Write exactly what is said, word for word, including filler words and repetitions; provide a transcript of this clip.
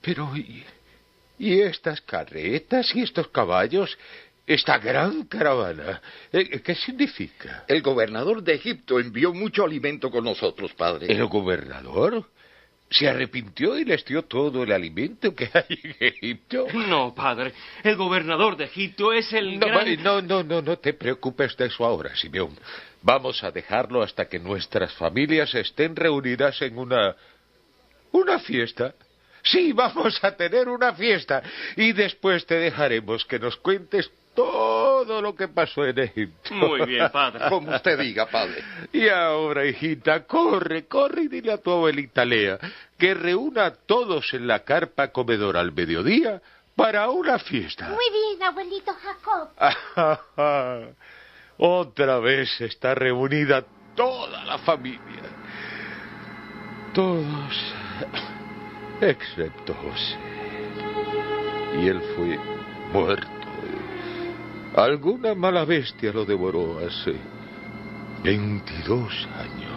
Pero, ¿y, y estas carretas y estos caballos? Esta gran caravana, ¿qué significa? El gobernador de Egipto envió mucho alimento con nosotros, padre. ¿El gobernador? ¿Se arrepintió y les dio todo el alimento que hay en Egipto? No, padre. El gobernador de Egipto es el no, gran... No, no, no, no te preocupes de eso ahora, Simeón. Vamos a dejarlo hasta que nuestras familias estén reunidas en una... una fiesta. Sí, vamos a tener una fiesta. Y después te dejaremos que nos cuentes todo lo que pasó en Egipto. Muy bien, padre. Como usted diga, padre. Y ahora, hijita, corre, corre y dile a tu abuelita Lea que reúna a todos en la carpa comedora al mediodía para una fiesta. Muy bien, abuelito Jacob. Otra vez está reunida toda la familia. Todos, excepto José. Y él fue muerto. Alguna mala bestia lo devoró hace veintidós años.